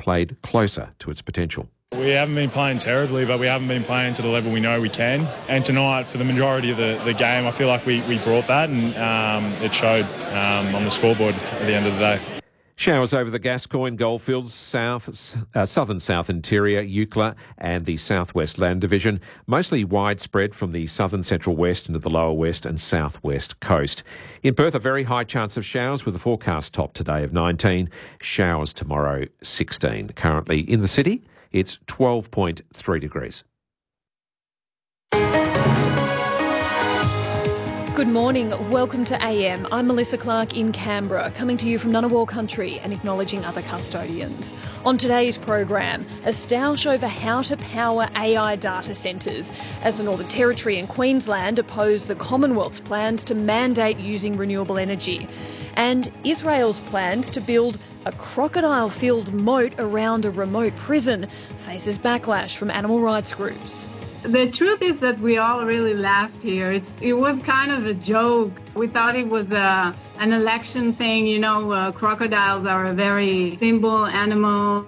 played closer to its potential. We haven't been playing terribly, but we haven't been playing to the level we know we can. And tonight, for the majority of the game, I feel like we brought that, and it showed on the scoreboard at the end of the day. Showers over the Gascoyne, Goldfields, Southern South Interior, Eucla and the Southwest Land Division, mostly widespread from the southern central west into the lower west and southwest coast. In Perth, a very high chance of showers with a forecast top today of 19, showers tomorrow 16. Currently in the city, it's 12.3 degrees. Good morning. Welcome to AM. I'm Melissa Clark in Canberra, coming to you from Ngunnawal country and acknowledging other custodians. On today's program, a stoush over how to power AI data centres as the Northern Territory and Queensland oppose the Commonwealth's plans to mandate using renewable energy. And Israel's plans to build a crocodile-filled moat around a remote prison faces backlash from animal rights groups. The truth is that we all really laughed here. It was kind of a joke. We thought it was an election thing. You know, crocodiles are a very simple animal.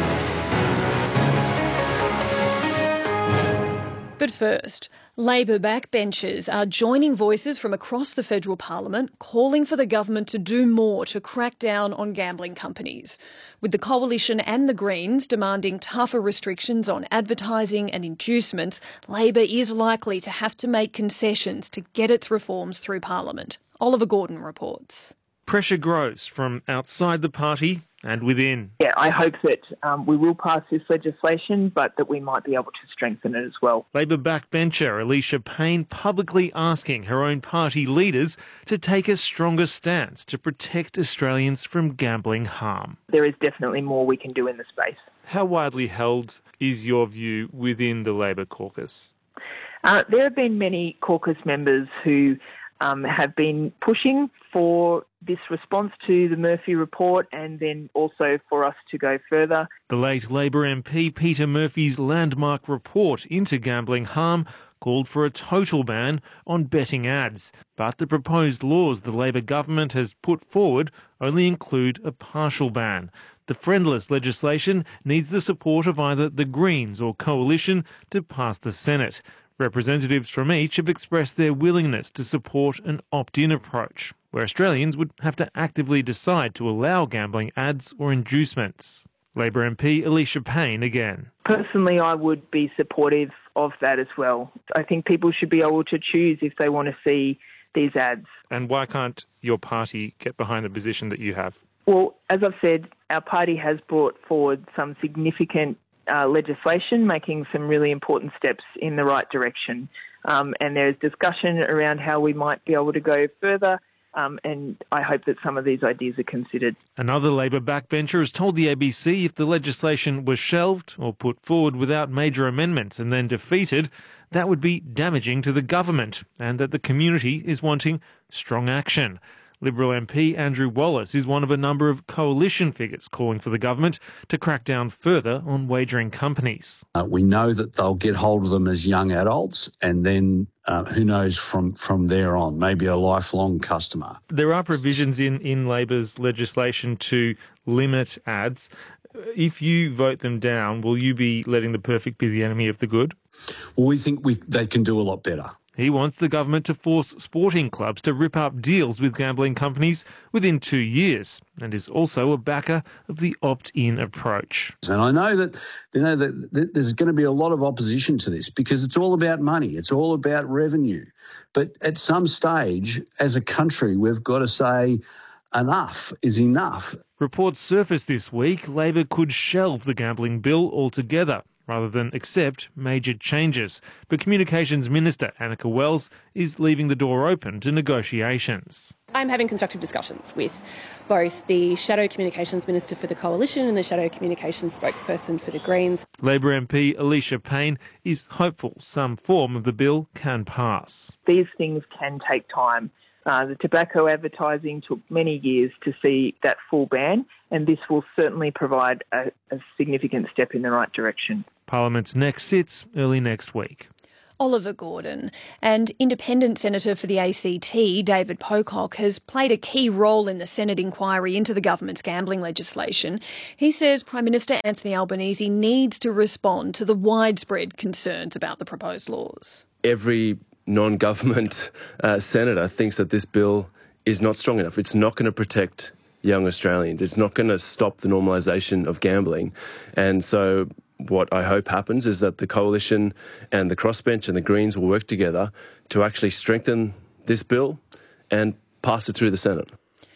But first, Labor backbenchers are joining voices from across the federal parliament calling for the government to do more to crack down on gambling companies. With the Coalition and the Greens demanding tougher restrictions on advertising and inducements, Labor is likely to have to make concessions to get its reforms through Parliament. Oliver Gordon reports. Pressure grows from outside the party and within. Yeah, I hope that we will pass this legislation, but that we might be able to strengthen it as well. Labor backbencher Alicia Payne publicly asking her own party leaders to take a stronger stance to protect Australians from gambling harm. There is definitely more we can do in the space. How widely held is your view within the Labor caucus? There have been many caucus members who have been pushing for this response to the Murphy report and then also for us to go further. The late Labor MP Peter Murphy's landmark report into gambling harm called for a total ban on betting ads. But the proposed laws the Labor government has put forward only include a partial ban. The friendless legislation needs the support of either the Greens or Coalition to pass the Senate. Representatives from each have expressed their willingness to support an opt-in approach, where Australians would have to actively decide to allow gambling ads or inducements. Labor MP Alicia Payne again. Personally, I would be supportive of that as well. I think people should be able to choose if they want to see these ads. And why can't your party get behind the position that you have? Well, as I've said, our party has brought forward some significant legislation, making some really important steps in the right direction. And there's discussion around how we might be able to go further, and I hope that some of these ideas are considered. Another Labor backbencher has told the ABC if the legislation was shelved or put forward without major amendments and then defeated, that would be damaging to the government and that the community is wanting strong action. Liberal MP Andrew Wallace is one of a number of coalition figures calling for the government to crack down further on wagering companies. We know that they'll get hold of them as young adults and then who knows from there on, maybe a lifelong customer. There are provisions in Labor's legislation to limit ads. If you vote them down, will you be letting the perfect be the enemy of the good? Well, we think they can do a lot better. He wants the government to force sporting clubs to rip up deals with gambling companies within 2 years, and is also a backer of the opt-in approach. And I know that there's going to be a lot of opposition to this because it's all about money, it's all about revenue. But at some stage, as a country, we've got to say enough is enough. Reports surfaced this week Labor could shelve the gambling bill altogether, rather than accept major changes. But Communications Minister Annika Wells is leaving the door open to negotiations. I'm having constructive discussions with both the Shadow Communications Minister for the Coalition and the Shadow Communications spokesperson for the Greens. Labor MP Alicia Payne is hopeful some form of the bill can pass. These things can take time. The tobacco advertising took many years to see that full ban, and this will certainly provide a significant step in the right direction. Parliament's next sits early next week. Oliver Gordon. And Independent Senator for the ACT, David Pocock, has played a key role in the Senate inquiry into the government's gambling legislation. He says Prime Minister Anthony Albanese needs to respond to the widespread concerns about the proposed laws. Every non-government senator thinks that this bill is not strong enough. It's not going to protect young Australians. It's not going to stop the normalisation of gambling. And so what I hope happens is that the Coalition and the Crossbench and the Greens will work together to actually strengthen this bill and pass it through the Senate.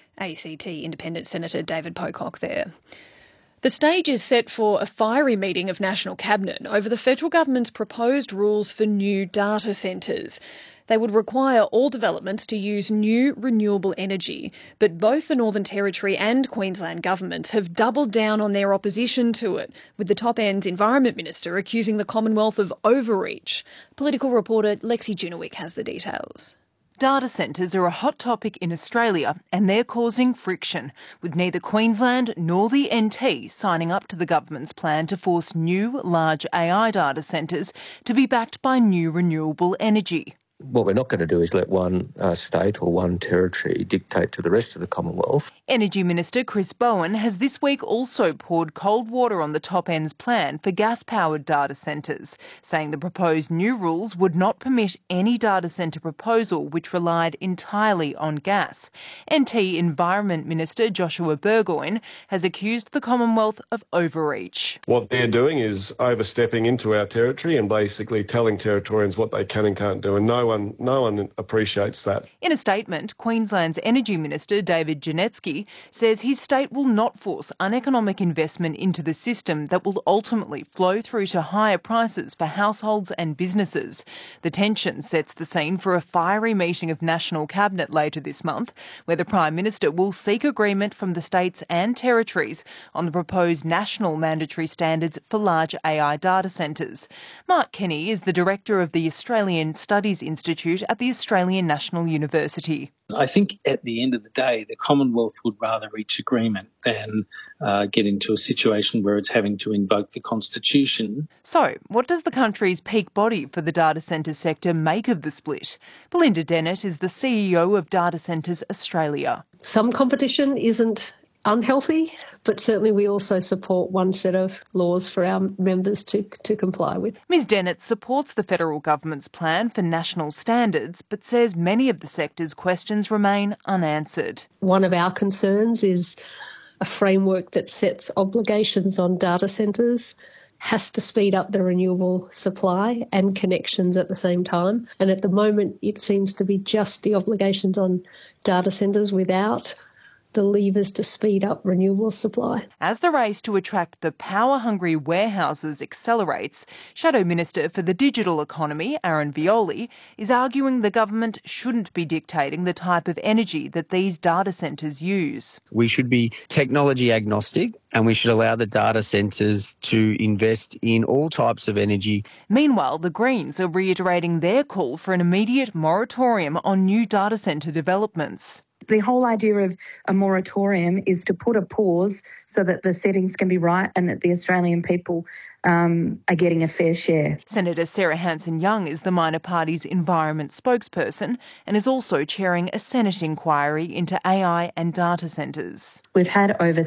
ACT Independent Senator David Pocock there. The stage is set for a fiery meeting of National Cabinet over the federal government's proposed rules for new data centres. They would require all developments to use new renewable energy, but both the Northern Territory and Queensland governments have doubled down on their opposition to it, with the top end's Environment Minister accusing the Commonwealth of overreach. Political reporter Lexi Junowick has the details. Data centres are a hot topic in Australia and they're causing friction, with neither Queensland nor the NT signing up to the government's plan to force new large AI data centres to be backed by new renewable energy. What we're not going to do is let one state or one territory dictate to the rest of the Commonwealth. Energy Minister Chris Bowen has this week also poured cold water on the top end's plan for gas-powered data centres, saying the proposed new rules would not permit any data centre proposal which relied entirely on gas. NT Environment Minister Joshua Burgoyne has accused the Commonwealth of overreach. What they're doing is overstepping into our territory and basically telling Territorians what they can and can't do, and no one appreciates that. In a statement, Queensland's Energy Minister David Janetsky says his state will not force uneconomic investment into the system that will ultimately flow through to higher prices for households and businesses. The tension sets the scene for a fiery meeting of National Cabinet later this month, where the Prime Minister will seek agreement from the states and territories on the proposed national mandatory standards for large AI data centres. Mark Kenny is the Director of the Australian Studies Institute at the Australian National University. I think at the end of the day, the Commonwealth would rather reach agreement than get into a situation where it's having to invoke the Constitution. So, what does the country's peak body for the data centre sector make of the split? Belinda Dennett is the CEO of Data Centres Australia. Some competition isn't unhealthy, but certainly we also support one set of laws for our members to comply with. Ms Dennett supports the federal government's plan for national standards, but says many of the sector's questions remain unanswered. One of our concerns is a framework that sets obligations on data centres has to speed up the renewable supply and connections at the same time. And at the moment, it seems to be just the obligations on data centres without the levers to speed up renewable supply. As the race to attract the power-hungry warehouses accelerates, Shadow Minister for the Digital Economy, Aaron Violi, is arguing the government shouldn't be dictating the type of energy that these data centres use. We should be technology agnostic and we should allow the data centres to invest in all types of energy. Meanwhile, the Greens are reiterating their call for an immediate moratorium on new data centre developments. The whole idea of a moratorium is to put a pause so that the settings can be right and that the Australian people are getting a fair share. Senator Sarah Hanson-Young is the minor party's environment spokesperson and is also chairing a Senate inquiry into AI and data centres. We've had over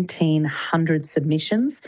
1,700 submissions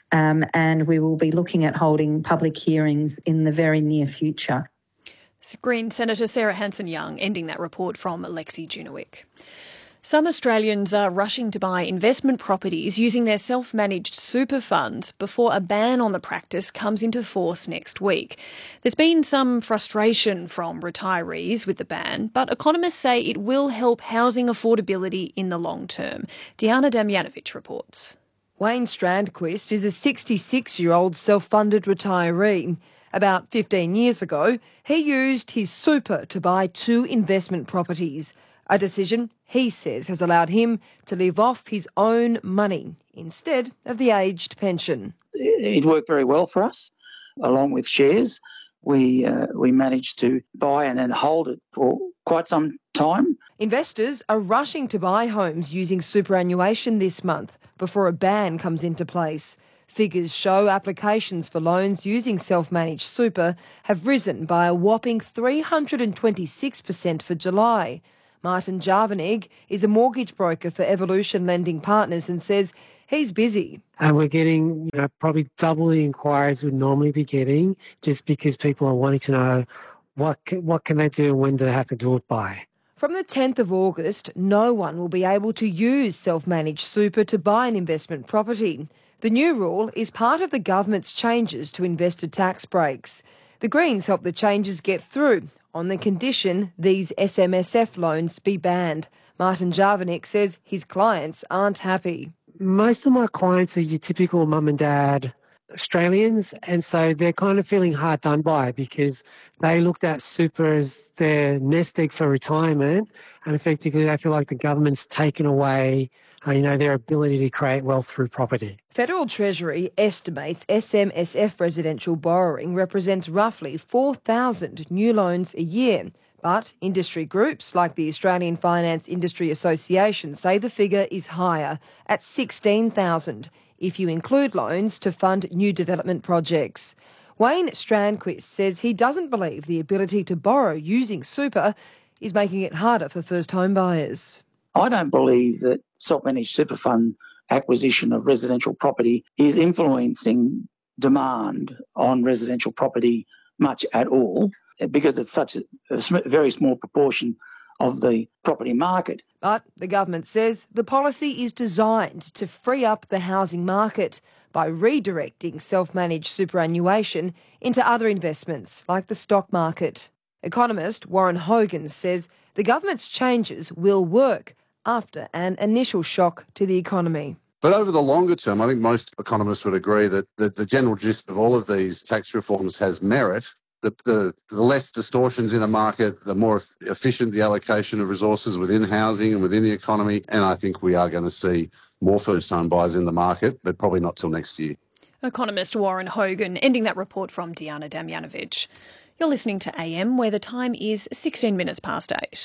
and we will be looking at holding public hearings in the very near future. Green Senator Sarah Hanson-Young ending that report from Lexi Junowick. Some Australians are rushing to buy investment properties using their self-managed super funds before a ban on the practice comes into force next week. There's been some frustration from retirees with the ban, but economists say it will help housing affordability in the long term. Diana Damjanovic reports. Wayne Strandquist is a 66-year-old self-funded retiree. About 15 years ago, he used his super to buy 2 investment properties, a decision he says has allowed him to live off his own money instead of the aged pension. It worked very well for us. Along with shares, we managed to buy and then hold it for quite some time. Investors are rushing to buy homes using superannuation this month before a ban comes into place. Figures show applications for loans using self-managed super have risen by a whopping 326% for July. Martin Jarvenig is a mortgage broker for Evolution Lending Partners and says he's busy. And we're getting probably double the inquiries we'd normally be getting, just because people are wanting to know what can they do and when do they have to do it by. From the 10th of August, no one will be able to use self-managed super to buy an investment property. The new rule is part of the government's changes to investor tax breaks. The Greens hope the changes get through on the condition these SMSF loans be banned. Martin Jarvenig says his clients aren't happy. Most of my clients are your typical mum and dad Australians, and so they're kind of feeling hard done by because they looked at super as their nest egg for retirement, and effectively they feel like the government's taken away their ability to create wealth through property. Federal Treasury estimates SMSF residential borrowing represents roughly 4,000 new loans a year. But industry groups like the Australian Finance Industry Association say the figure is higher, at 16,000, if you include loans to fund new development projects. Wayne Strandquist says he doesn't believe the ability to borrow using super is making it harder for first home buyers. I don't believe that self-managed super fund acquisition of residential property is influencing demand on residential property much at all, because it's such a very small proportion of the property market. But the government says the policy is designed to free up the housing market by redirecting self-managed superannuation into other investments like the stock market. Economist Warren Hogan says the government's changes will work after an initial shock to the economy. But over the longer term, I think most economists would agree that the general gist of all of these tax reforms has merit. The less distortions in a market, the more efficient the allocation of resources within housing and within the economy. And I think we are going to see more first-home buyers in the market, but probably not till next year. Economist Warren Hogan, ending that report from Diana Damjanovic. You're listening to AM, where the time is 16 minutes past 8.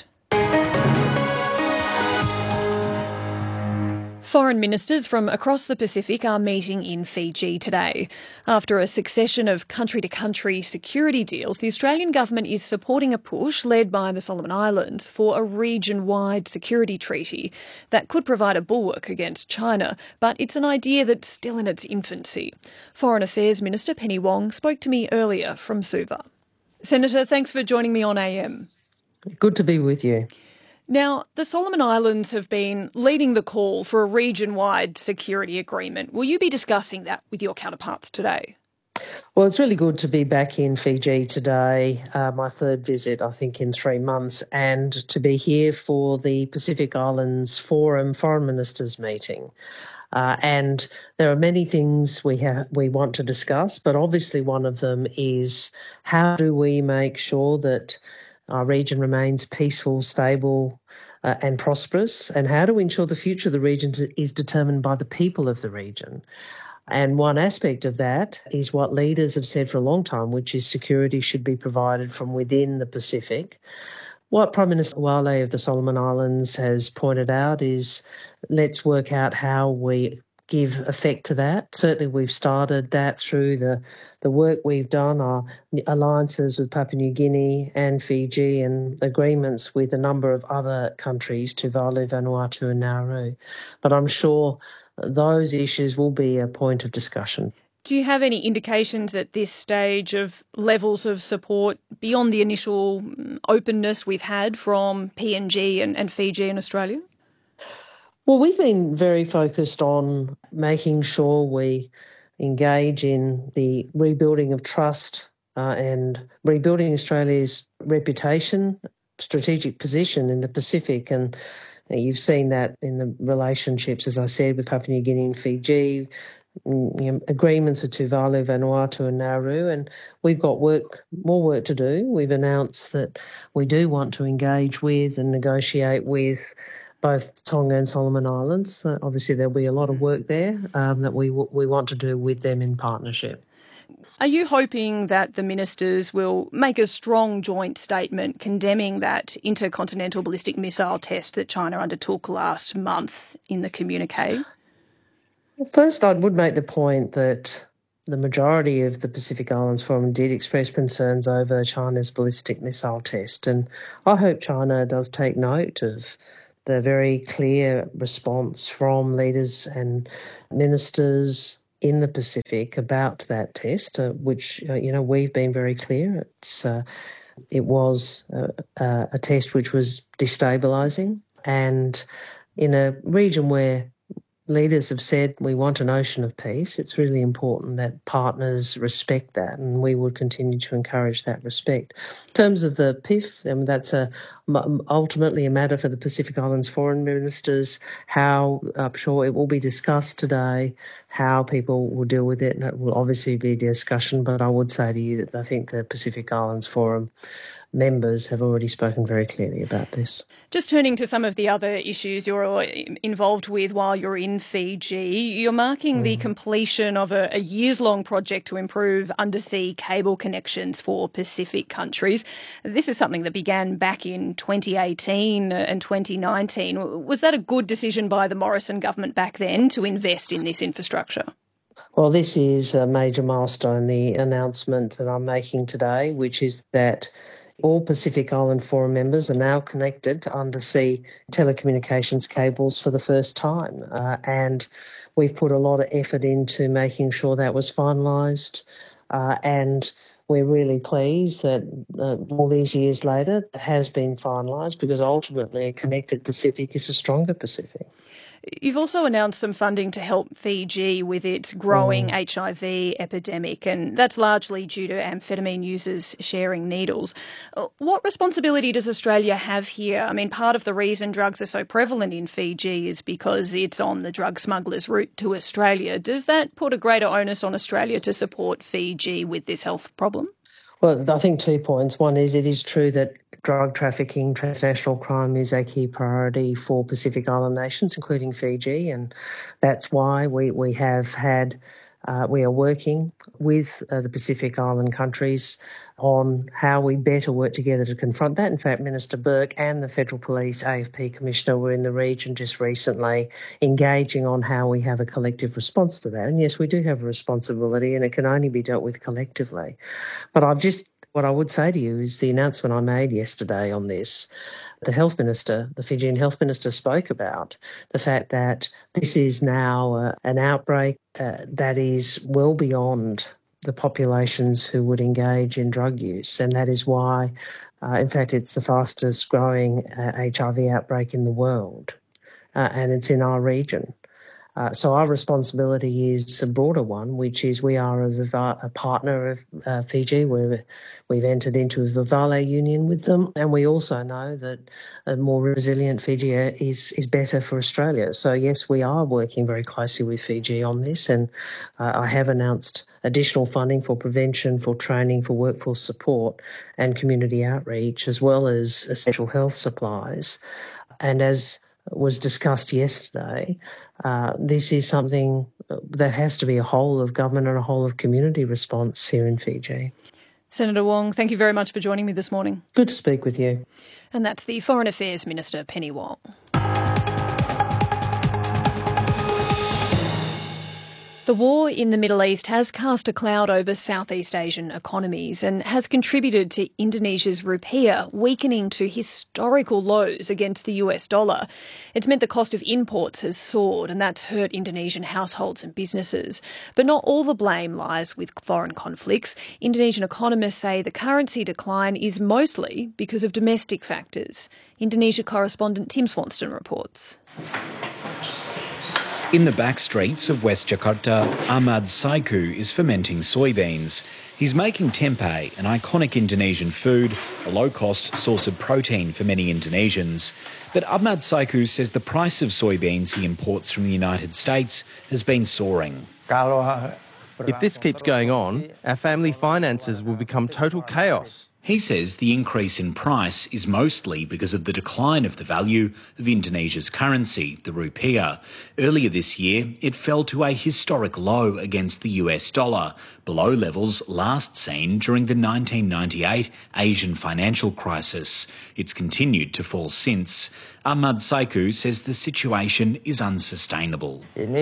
Foreign ministers from across the Pacific are meeting in Fiji today. After a succession of country-to-country security deals, the Australian government is supporting a push led by the Solomon Islands for a region-wide security treaty that could provide a bulwark against China, but it's an idea that's still in its infancy. Foreign Affairs Minister Penny Wong spoke to me earlier from Suva. Senator, thanks for joining me on AM. Good to be with you. Now, the Solomon Islands have been leading the call for a region-wide security agreement. Will you be discussing that with your counterparts today? Well, it's really good to be back in Fiji today, my third visit, I think, in 3 months, and to be here for the Pacific Islands Forum Foreign Ministers meeting. And there are many things we want to discuss, but obviously one of them is how do we make sure that our region remains peaceful, stable and prosperous, and how do we ensure the future of the region is determined by the people of the region? And one aspect of that is what leaders have said for a long time, which is security should be provided from within the Pacific. What Prime Minister Wale of the Solomon Islands has pointed out is let's work out how we give effect to that. Certainly we've started that through the work we've done, our alliances with Papua New Guinea and Fiji and agreements with a number of other countries, Tuvalu, Vanuatu and Nauru. But I'm sure those issues will be a point of discussion. Do you have any indications at this stage of levels of support beyond the initial openness we've had from PNG and Fiji and Australia? Well, we've been very focused on making sure we engage in the rebuilding of trust and rebuilding Australia's reputation, strategic position in the Pacific. And you've seen that in the relationships, as I said, with Papua New Guinea and Fiji, agreements with Tuvalu, Vanuatu and Nauru, and we've got more work to do. We've announced that we do want to engage with and negotiate with both Tonga and Solomon Islands. Obviously, there'll be a lot of work there that we want to do with them in partnership. Are you hoping that the ministers will make a strong joint statement condemning that intercontinental ballistic missile test that China undertook last month in the communique? Well, first, I would make the point that the majority of the Pacific Islands Forum did express concerns over China's ballistic missile test, and I hope China does take note of the very clear response from leaders and ministers in the Pacific about that test, which, we've been very clear. It was a test which was destabilising, and in a region where leaders have said we want an ocean of peace, it's really important that partners respect that, and we would continue to encourage that respect. In terms of the PIF, that's ultimately a matter for the Pacific Islands foreign ministers. How, I'm sure it will be discussed today, how people will deal with it, and it will obviously be a discussion, but I would say to you that I think the Pacific Islands Forum members have already spoken very clearly about this. Just turning to some of the other issues you're involved with while you're in Fiji, you're marking the completion of a years-long project to improve undersea cable connections for Pacific countries. This is something that began back in 2018 and 2019. Was that a good decision by the Morrison government back then to invest in this infrastructure? Well, this is a major milestone, the announcement that I'm making today, which is that all Pacific Island Forum members are now connected to undersea telecommunications cables for the first time. And we've put a lot of effort into making sure that was finalised. And we're really pleased that all these years later it has been finalised, because ultimately a connected Pacific is a stronger Pacific. You've also announced some funding to help Fiji with its growing HIV epidemic, and that's largely due to amphetamine users sharing needles. What responsibility does Australia have here? I mean, part of the reason drugs are so prevalent in Fiji is because it's on the drug smugglers' route to Australia. Does that put a greater onus on Australia to support Fiji with this health problem? Well, I think 2 points. One is it is true that drug trafficking, transnational crime is a key priority for Pacific Island nations, including Fiji, and that's why we have had we are working with the Pacific Island countries on how we better work together to confront that. In fact, Minister Burke and the Federal Police AFP Commissioner were in the region just recently engaging on how we have a collective response to that. And yes, we do have a responsibility, and it can only be dealt with collectively. But what I would say to you is the announcement I made yesterday on this, the Health Minister, the Fijian Health Minister, spoke about the fact that this is now an outbreak that is well beyond the populations who would engage in drug use. And that is why, in fact, it's the fastest growing HIV outbreak in the world, and it's in our region. So our responsibility is a broader one, which is we are a partner of Fiji. We've entered into a Vivale union with them, and we also know that a more resilient Fiji is better for Australia. So yes, we are working very closely with Fiji on this, and I have announced additional funding for prevention, for training, for workforce support and community outreach, as well as essential health supplies. And as was discussed yesterday, this is something that has to be a whole of government and a whole of community response here in Fiji. Senator Wong, thank you very much for joining me this morning. Good to speak with you. And that's the Foreign Affairs Minister, Penny Wong. The war in the Middle East has cast a cloud over Southeast Asian economies and has contributed to Indonesia's rupiah weakening to historical lows against the US dollar. It's meant the cost of imports has soared, and that's hurt Indonesian households and businesses. But not all the blame lies with foreign conflicts. Indonesian economists say the currency decline is mostly because of domestic factors. Indonesia correspondent Tim Swanston reports. In the back streets of West Jakarta, Ahmad Saiku is fermenting soybeans. He's making tempeh, an iconic Indonesian food, a low-cost source of protein for many Indonesians. But Ahmad Saiku says the price of soybeans he imports from the United States has been soaring. If this keeps going on, our family finances will become total chaos. He says the increase in price is mostly because of the decline of the value of Indonesia's currency, the rupiah. Earlier this year, it fell to a historic low against the US dollar, below levels last seen during the 1998 Asian financial crisis. It's continued to fall since. Ahmad Saiku says the situation is unsustainable.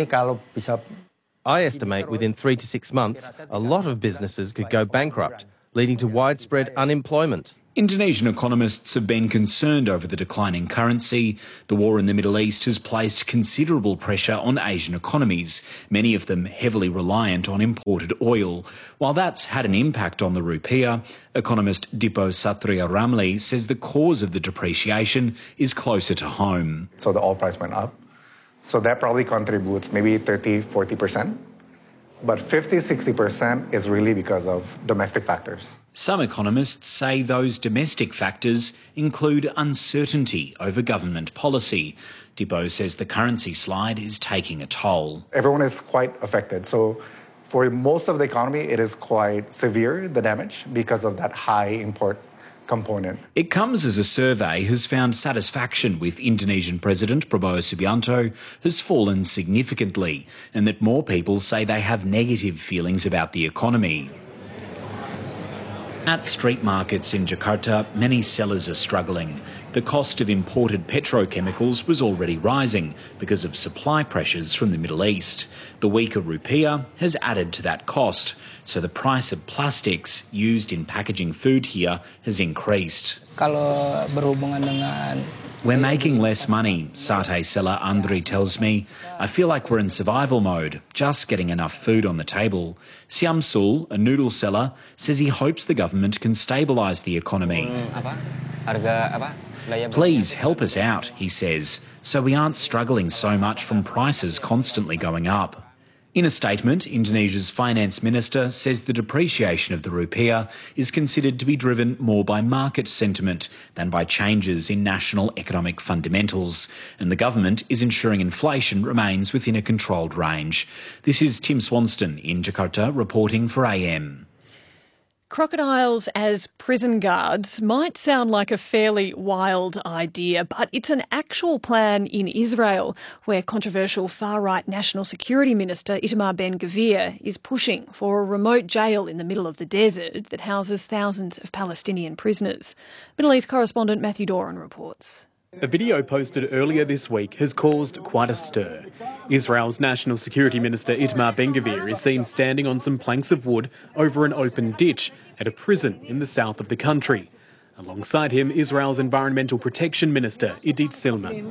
I estimate within 3 to 6 months, a lot of businesses could go bankrupt, leading to widespread unemployment. Indonesian economists have been concerned over the declining currency. The war in the Middle East has placed considerable pressure on Asian economies, many of them heavily reliant on imported oil. While that's had an impact on the rupiah, economist Dipo Satria Ramli says the cause of the depreciation is closer to home. So the oil price went up. So that probably contributes maybe 30-40%. But 50-60% is really because of domestic factors. Some economists say those domestic factors include uncertainty over government policy. Dipo says the currency slide is taking a toll. Everyone is quite affected. So for most of the economy, it is quite severe, the damage, because of that high import component. It comes as a survey has found satisfaction with Indonesian President Prabowo Subianto has fallen significantly, and that more people say they have negative feelings about the economy. At street markets in Jakarta, many sellers are struggling. The cost of imported petrochemicals was already rising because of supply pressures from the Middle East. The weaker rupiah has added to that cost, so the price of plastics used in packaging food here has increased. We're making less money, satay seller Andri tells me. I feel like we're in survival mode, just getting enough food on the table. Siamsul, a noodle seller, says he hopes the government can stabilise the economy. Please help us out, he says, so we aren't struggling so much from prices constantly going up. In a statement, Indonesia's finance minister says the depreciation of the rupiah is considered to be driven more by market sentiment than by changes in national economic fundamentals, and the government is ensuring inflation remains within a controlled range. This is Tim Swanston in Jakarta reporting for AM. Crocodiles as prison guards might sound like a fairly wild idea, but it's an actual plan in Israel, where controversial far-right National Security Minister Itamar Ben-Gvir is pushing for a remote jail in the middle of the desert that houses thousands of Palestinian prisoners. Middle East correspondent Matthew Doran reports. A video posted earlier this week has caused quite a stir. Israel's National Security Minister Itamar Ben-Gvir is seen standing on some planks of wood over an open ditch at a prison in the south of the country. Alongside him, Israel's Environmental Protection Minister Idit Silman.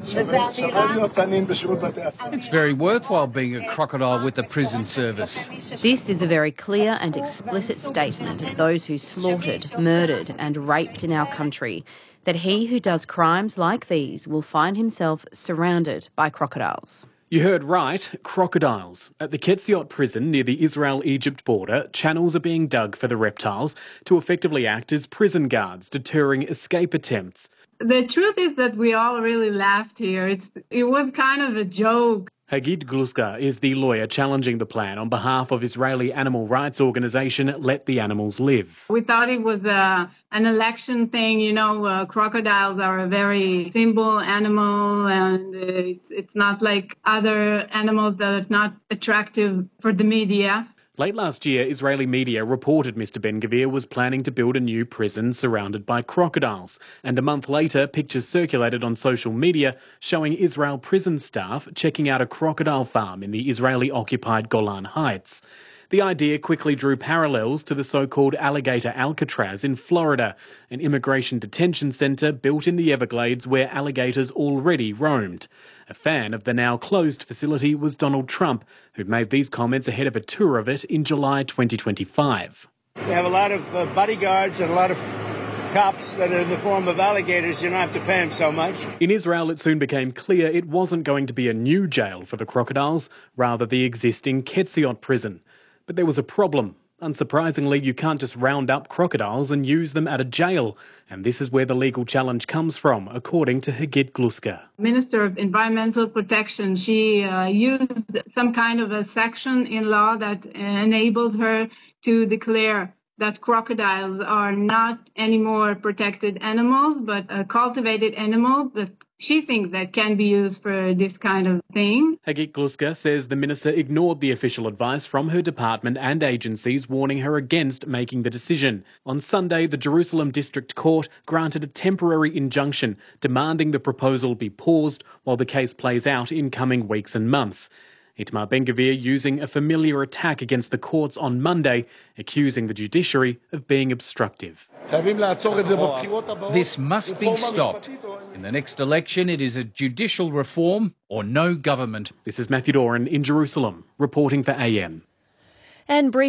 It's very worthwhile being a crocodile with the prison service. This is a very clear and explicit statement of those who slaughtered, murdered and raped in our country, that he who does crimes like these will find himself surrounded by crocodiles. You heard right, crocodiles. At the Ketziot prison near the Israel-Egypt border, channels are being dug for the reptiles to effectively act as prison guards, deterring escape attempts. The truth is that we all really laughed here. It was kind of a joke. Hagit Gluska is the lawyer challenging the plan on behalf of Israeli animal rights organisation Let the Animals Live. We thought it was an election thing. You know, crocodiles are a very simple animal, and it's not like other animals that are not attractive for the media. Late last year, Israeli media reported Mr Ben-Gvir was planning to build a new prison surrounded by crocodiles. And a month later, pictures circulated on social media showing Israel prison staff checking out a crocodile farm in the Israeli-occupied Golan Heights. The idea quickly drew parallels to the so-called alligator Alcatraz in Florida, an immigration detention centre built in the Everglades where alligators already roamed. A fan of the now closed facility was Donald Trump, who made these comments ahead of a tour of it in July 2025. We have a lot of bodyguards and a lot of cops that are in the form of alligators. You don't have to pay them so much. In Israel, it soon became clear it wasn't going to be a new jail for the crocodiles, rather the existing Ketziot prison. But there was a problem. Unsurprisingly, you can't just round up crocodiles and use them at a jail. And this is where the legal challenge comes from, according to Hagit Gluska. Minister of Environmental Protection, she used some kind of a section in law that enables her to declare that crocodiles are not anymore protected animals, but a cultivated animal that she thinks that can be used for this kind of thing. Hagit Gluska says the minister ignored the official advice from her department and agencies warning her against making the decision. On Sunday, the Jerusalem District Court granted a temporary injunction demanding the proposal be paused while the case plays out in coming weeks and months. Itamar Ben-Gvir using a familiar attack against the courts on Monday, accusing the judiciary of being obstructive. This must be stopped. In the next election, it is a judicial reform or no government. This is Matthew Doran in Jerusalem, reporting for AM. And